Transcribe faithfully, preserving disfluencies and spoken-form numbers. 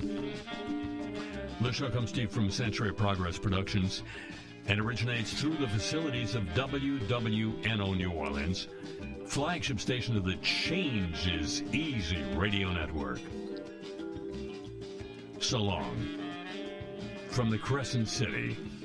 The show comes to you from Century Progress Productions and originates through the facilities of W W N O New Orleans, flagship station of the Change is Easy radio network. So long from the Crescent City.